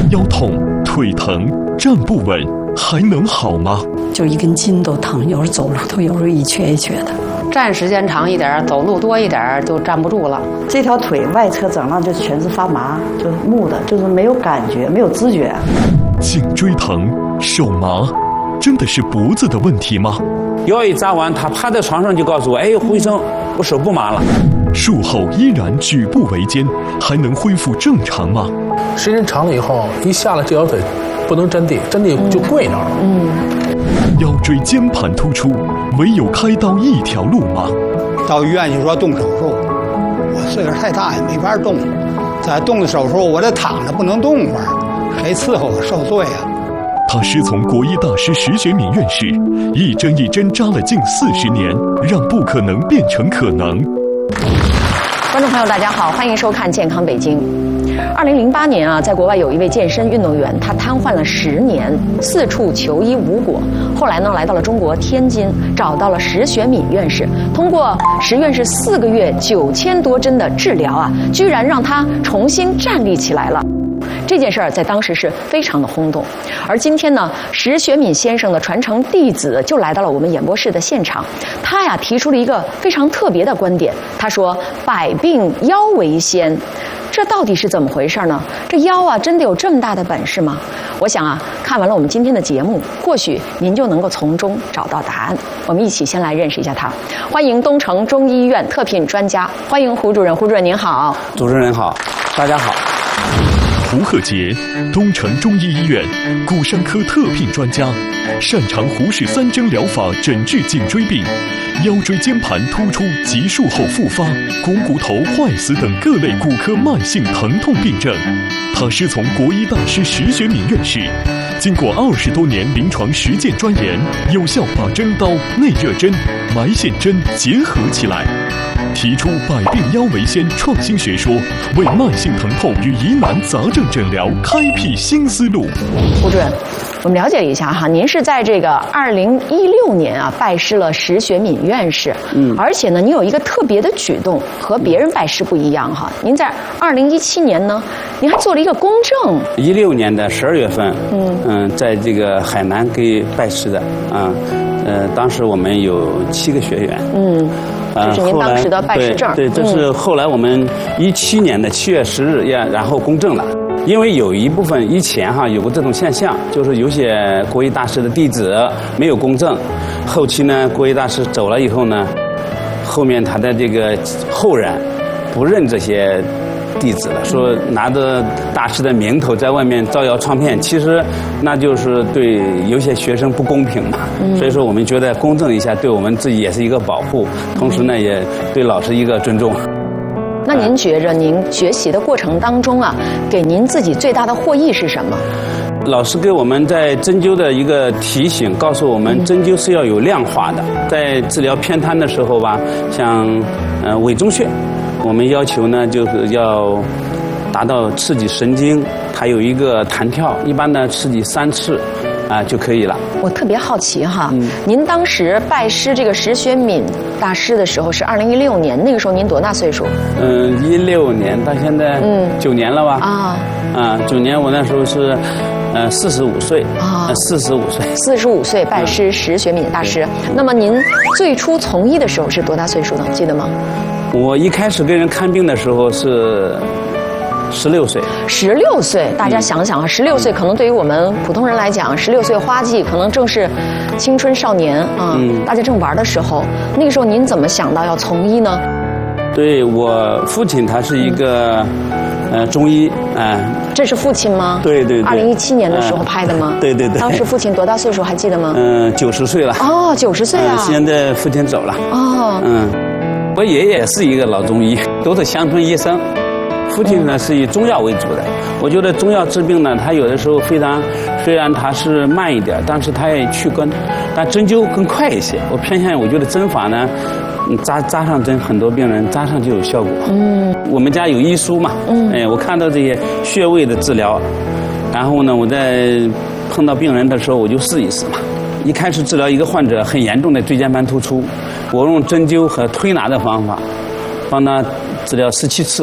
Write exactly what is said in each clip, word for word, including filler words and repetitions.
腰痛、腿疼、站不稳，还能好吗？ 就一根筋都疼，有时候走路都有时候一瘸一瘸的。 站时间长一点，走路多一点就站不住了。 这条腿外侧整了就全是发麻，就是木的，就是没有感觉，没有知觉。 颈椎疼、手麻，真的是脖子的问题吗？ 腰一扎完，他趴在床上就告诉我：“哎，胡医生，我手不麻了。” 术后依然举步维艰，还能恢复正常吗？ 时间长了以后，一下了这条腿不能沾地，沾地就跪那儿了。 嗯。 腰椎间盘突出，唯有开刀一条路吗？ 到医院就说动手术，我岁数太大也没法动，再动手术我得躺着不能动会儿，谁伺候我受罪啊？ 他师从国医大师石学敏院士，一针一针扎了近四十年，让不可能变成可能。 观众朋友，大家好，欢迎收看《健康北京》。二零零八年啊，在国外有一位健身运动员，他瘫痪了十年，四处求医无果。后来呢，来到了中国天津，找到了石学敏院士。通过石院士四个月九千多针的治疗啊，居然让他重新站立起来了。这件事儿在当时是非常的轰动。而今天呢，石学敏先生的传承弟子就来到了我们演播室的现场。他呀提出了一个非常特别的观点，他说：“百病腰为先。”这到底是怎么回事呢？这腰啊，真的有这么大的本事吗？我想啊，看完了我们今天的节目，或许您就能够从中找到答案。我们一起先来认识一下他。欢迎东城中医院特聘专家，欢迎胡主任。胡主任您好。 主持人好，大家好。 胡鹤杰，东城中医医院骨伤科特聘专家，擅长胡氏三针疗法诊治颈椎病、腰椎间盘突出及术后复发、股骨头坏死等各类骨科慢性疼痛病症。他师从国医大师石学敏院士，经过二十多年临床实践钻研，有效把针刀、内热针、埋线针结合起来，提出百病腰为先创新学说，为慢性疼痛与疑难杂症诊疗开辟新思路。 胡主任，我们了解一下哈，您是在这个二零一六年啊拜师了石学敏院士，嗯，而且呢，您有一个特别的举动，和别人拜师不一样哈。您在二零一七年呢，您还做了一个公证。 一六年的十二月份，嗯嗯，在这个海南给拜师的啊，呃，当时我们有七个学员，嗯。 这是您当时的拜师证。 对，对，这是后来我们一七年的七月十日也然后公证了。因为有一部分以前哈有过这种现象，就是有些国医大师的弟子没有公证，后期呢国医大师走了以后呢，后面他的这个后人不认这些弟子了，说拿着大师的名头在外面造谣传骗，其实那就是对有些学生不公平嘛。嗯、所以说我们觉得公正一下，对我们自己也是一个保护，同时呢也对老师一个尊重。 那您觉着您学习的过程当中啊，给您自己最大的获益是什么？ 老师给我们在针灸的一个提醒，告诉我们针灸是要有量化的，在治疗偏瘫的时候吧，像呃委中穴。我们要求呢，就是要达到刺激神经，它有一个弹跳，一般呢刺激三次啊就可以了。 我特别好奇哈，嗯、您当时拜师这个石学敏大师的时候是二零一六年，那个时候您多大岁数？ 嗯，一六年到现在嗯九年了吧？啊啊，九年我那时候是呃四十五岁啊，四十五岁， 四十五岁拜师石学敏大师。那么您最初从医的时候是多大岁数呢？记得吗？ 我一开始给人看病的时候是十六岁。 十六岁，大家想想啊，十六岁可能对于我们普通人来讲，十六岁花季可能正是青春少年啊，嗯、大家正玩的时候。那个时候您怎么想到要从医呢？ 对，我父亲他是一个、嗯、呃中医啊。呃、 这是父亲吗？ 对对对。 二零一七年的时候拍的吗？ 呃、对对对。 当时父亲多大岁数还记得吗？ 嗯，九十岁了。 哦，九十岁啊、 呃！现在父亲走了。 哦。 嗯。我爷爷是一个老中医，都是乡村医生。父亲呢是以中药为主的。我觉得中药治病呢，它有的时候非常，虽然它是慢一点，但是它也去根，但针灸更快一些。我偏向于我觉得针法呢，扎扎上针，很多病人扎上就有效果。嗯，我们家有医书嘛，嗯，哎，我看到这些穴位的治疗，然后呢，我在碰到病人的时候，我就试一试嘛。一开始治疗一个患者很严重的椎间盘突出，我用针灸和推拿的方法，帮他治疗十七次，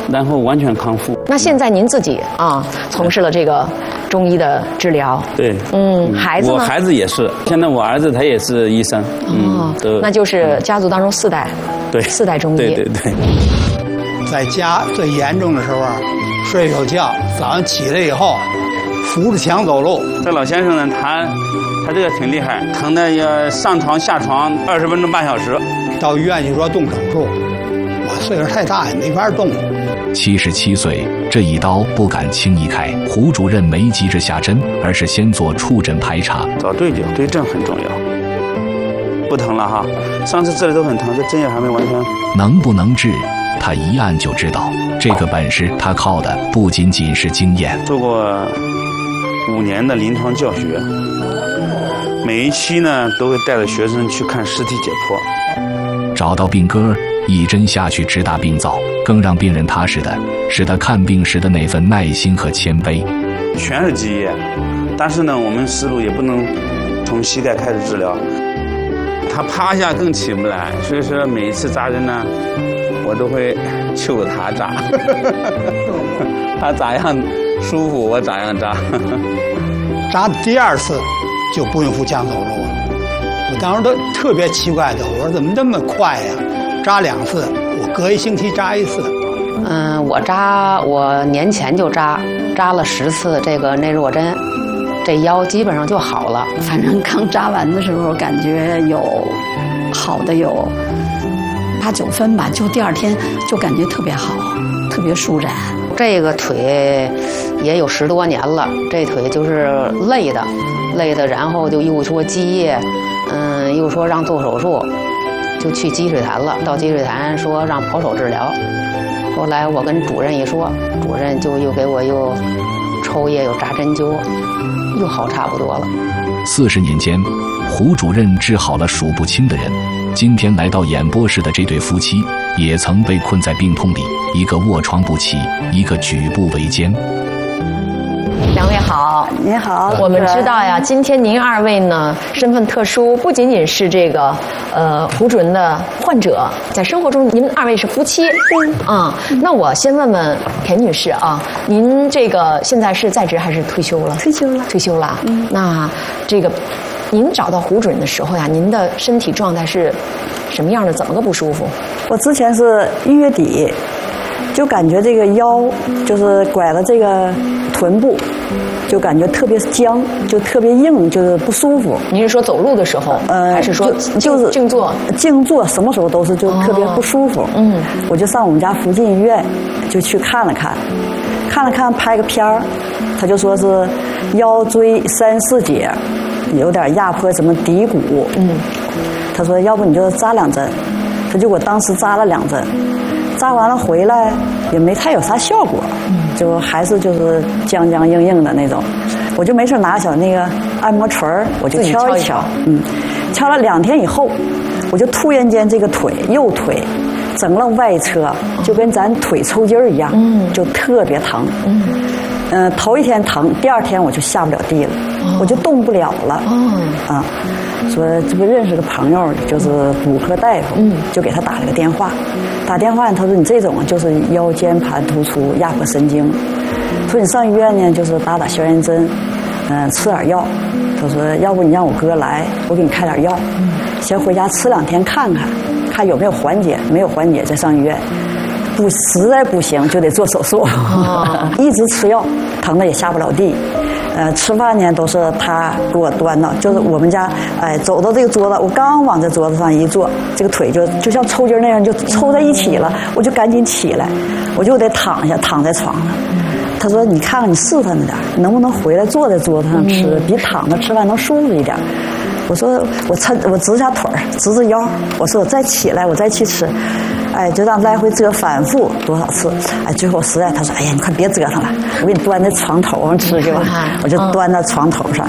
然后完全康复。 那现在您自己啊，从事了这个中医的治疗。 对， 嗯，孩子呢？ 我孩子也是，现在我儿子他也是医生。 哦， 嗯， 那就是家族当中四代， 对， 四代中医。 对对对。 在家最严重的时候啊，睡着觉，早上起来以后，扶着墙走路。 这老先生呢，他他这个挺厉害，疼的要上床下床二十分钟半小时。 到医院去说动手术，我岁数太大也没法动。 七十七岁，这一刀不敢轻易开。胡主任没急着下针，而是先做触诊排查。 找对症，对症很重要。不疼了哈，上次治的都很疼，这针也还没完全。 能不能治？他一按就知道，这个本事他靠的不仅仅是经验。 做过五年的临床教学，每一期呢都会带着学生去看尸体解剖。 找到病根，一针下去直达病灶。更让病人踏实的是他看病时的那份耐心和谦卑。 全是积液，但是呢，我们思路也不能从膝盖开始治疗。他趴下更起不来，所以说每一次扎针呢，我都会就着他扎，他咋样舒服我咋样扎。 扎第二次就不用扶墙走路了，我当时都特别奇怪的，我说怎么这么快呀？扎两次，我隔一星期扎一次。 嗯，我扎我年前就扎，扎了十次这个内弱针，这腰基本上就好了。 反正刚扎完的时候，感觉有好的有八九分吧，就第二天就感觉特别好，特别舒展。 这个腿也有十多年了，这腿就是累的，累的，然后就又说积液，嗯，又说让做手术，就去积水潭了。到积水潭说让保守治疗，后来我跟主任一说，主任就又给我又抽液又扎针灸，又好差不多了。 四十年间，胡主任治好了数不清的人。今天来到演播室的这对夫妻，也曾被困在病痛里，一个卧床不起，一个举步维艰。 两位好， 您好。 我们知道呀，今天您二位呢身份特殊，不仅仅是这个呃胡主任的患者，在生活中您们二位是夫妻。嗯啊，那我先问问田女士啊，您这个现在是在职还是退休了？ 退休了， 退休了。嗯，那这个您找到胡主任的时候呀，您的身体状态是什么样的？怎么个不舒服？ 我之前是一月底，就感觉这个腰就是拐了这个臀部，就感觉特别僵，就特别硬，就是不舒服。 您是说走路的时候，呃，还是说就就是静坐？ 静坐什么时候都是就特别不舒服。哦、嗯，我就上我们家附近医院就去看了看，看了看拍个片儿，他就说是腰椎三四节有点压迫什么骶骨。嗯，他说要不你就扎两针，他就给我当时扎了两针。扎完了回来也没太有啥效果，就还是就是僵僵硬硬的那种。我就没事拿小那个按摩锤儿，我就敲一敲，嗯，敲了两天以后，我就突然间这个腿右腿整个外侧就跟咱腿抽筋儿一样，嗯，就特别疼，嗯，嗯、呃，头一天疼，第二天我就下不了地了，哦、我就动不了了，哦，啊。说这不认识个朋友，就是骨科大夫，嗯，就给他打了个电话，打电话他说你这种就是腰间盘突出压迫神经，说你上医院呢就是打打消炎针，嗯、呃，吃点药，他说要不你让我哥来，我给你开点药，嗯，先回家吃两天看看，看有没有缓解，没有缓解再上医院，不实在不行就得做手术，哦、一直吃药，疼的也下不了地。呃，吃饭呢都是他给我端到，就是我们家，哎，走到这个桌子，我刚往这桌子上一坐，这个腿就就像抽筋那样就抽在一起了，我就赶紧起来，我就得躺下，躺在床上。他说：“你看看你试探着点，能不能回来坐在桌子上吃，比躺着吃饭能舒服一点。”我说：“我抻，我直下腿儿，直直腰。我说我再起来，我再去吃。”哎，就让来回折反复多少次，哎，最后实在他说，哎呀，你快别折腾了，我给你端在床头上吃去吧。我就端到床头上，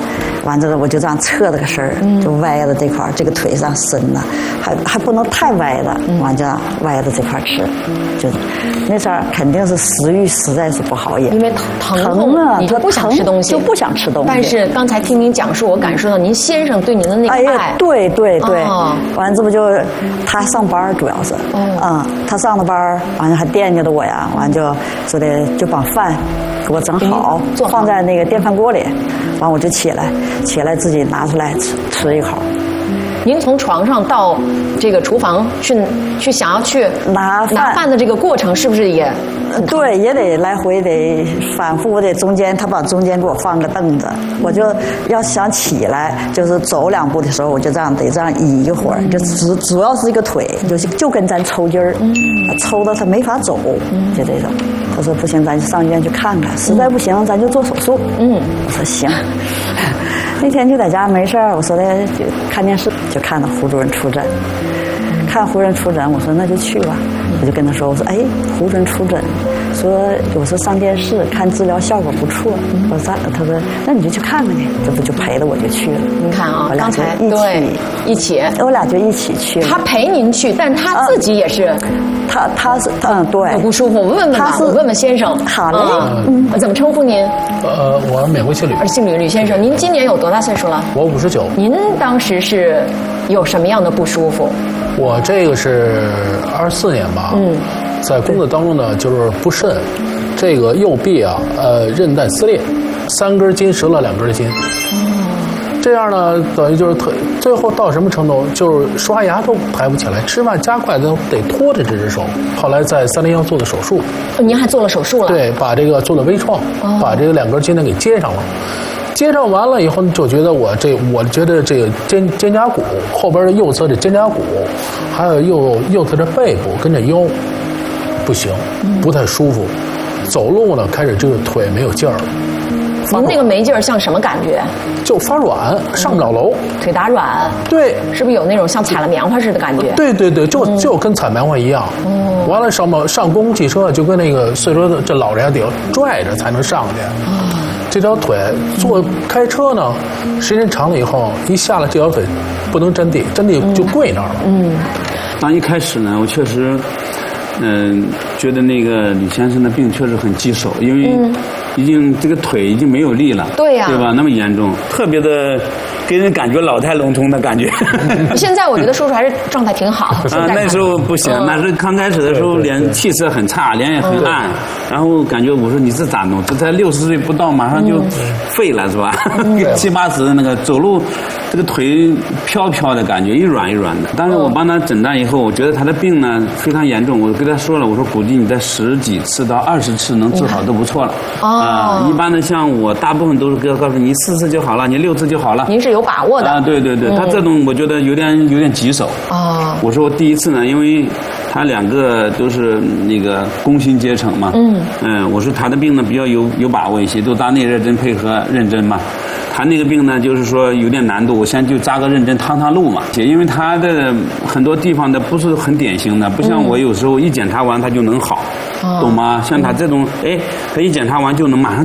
完之后我就这样侧着个身儿，就歪着这块儿，这个腿上伸了，还还不能太歪了，完这样歪着这块吃，就那阵儿肯定是食欲实在是不好也， 因为疼痛啊，你就不想吃东西， 就不想吃东西。 但是刚才听您讲述，我感受到您先生对您的那个爱。 哎呀，对对对，哦、完这不就他上班主要是，嗯、哦，他上了班，完了还惦记着我呀，完就说的就把饭给我整好，放在那个电饭锅里，完我就起来，起来自己拿出来吃吃一口。 您从床上到这个厨房去去想要去拿拿饭的这个过程，是不是也？ 对，也得来回得反复，我得中间他把中间给我放个凳子，我就要想起来，就是走两步的时候，我就这样得这样倚一会儿，就主主要是一个腿，就是就跟咱抽筋儿，抽的他没法走，就这种。他说不行，咱就上医院去看看，实在不行咱就做手术。嗯，我说行。那天就在家没事儿，我说的就看电视，就看到胡主任出诊，看胡主任出诊，我说那就去吧。我就跟他说，我说哎，胡主任出诊，说我说上电视看治疗效果不错，我说他说那你就去看看去，这不就陪着我就去了。 您看啊， 我俩就一起一起， 我俩就一起去了。 他陪您去，但是他自己也是，啊、 他他是嗯对， 有不舒服，我问问吧，我问问先生。 好嘞， 嗯，怎么称呼您？ 呃，我免贵姓吕。 姓吕，吕先生，您今年有多大岁数了？ 我五十九。 您当时是有什么样的不舒服？ 我这个是二四年吧，嗯，在工作当中呢，就是不慎，这个右臂啊，呃，韧带撕裂，三根筋折了两根筋。哦，这样呢，等于就是特最后到什么程度，就是刷牙都抬不起来，吃饭夹筷子都得拖着这只手。后来在三零幺做的手术。 您还做了手术了？ 对，把这个做了微创，哦、把这个两根筋呢给接上了。接上完了以后，就觉得我这，我觉得这个肩肩胛骨后边的右侧的肩胛骨，还有右右侧的背部跟着腰，不行，不太舒服。走路呢，开始这个腿没有劲儿了。 您那个没劲儿像什么感觉？ 就发软，上不了楼， 嗯、腿打软。 对， 是不是有那种像踩了棉花似的感觉？ 对对对，就、嗯、就跟踩棉花一样。哦。完了上上公共汽车，就跟那个所以说这老人家得要拽着才能上去。哦。这条腿坐开车呢，时间长了以后，一下了这条腿不能沾地，沾地就跪那儿了。 嗯，当一开始呢，我确实，嗯、呃，觉得那个李先生的病确实很棘手，因为已经这个腿已经没有力了， 对呀、啊， 对吧？那么严重，特别的给人感觉老态龙钟的感觉。 现在我觉得叔叔还是状态挺好。 啊，那时候不行，嗯、那是刚开始的时候，脸气色很差，脸也很暗，嗯、然后感觉我说你是咋弄？这才六十岁不到，马上就废了、嗯、是吧？嗯、七八十的那个走路，这个腿飘飘的感觉，一软一软的。但是我帮他诊断以后，我觉得他的病呢非常严重，我跟他说了，我说估计你在十几次到二十次能治好都不错了。哦。啊、呃，一般的像我大部分都是跟告诉你四次就好了，你六次就好了。 您是有把握的啊？对对对，嗯、他这种我觉得有点有点棘手。哦。我说我第一次呢，因为他两个都是那个工薪阶层嘛。嗯。嗯，我说他的病呢比较有有把握一些，都搭内热针配合认真嘛。他那个病呢，就是说有点难度，我先就扎个认真趟趟路嘛。因为他的很多地方的不是很典型的，不像我有时候一检查完他就能好，嗯、懂吗？像他这种，哎，他一检查完就能马上。